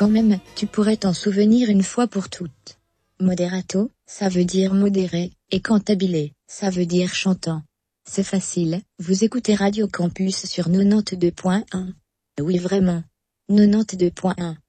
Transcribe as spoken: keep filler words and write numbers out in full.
quand même, tu pourrais t'en souvenir une fois pour toutes. Moderato, ça veut dire modéré, et cantabile, ça veut dire chantant. C'est facile, vous écoutez Radio Campus sur quatre-vingt-deux point un. Oui vraiment. quatre-vingt-deux point un.